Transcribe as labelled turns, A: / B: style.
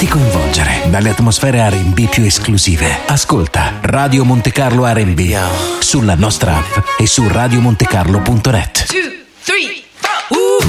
A: Lasciati coinvolgere dalle atmosfere R&B più esclusive. Ascolta Radio Monte Carlo R&B sulla nostra app e su radiomontecarlo.net.
B: 2, 3, 4.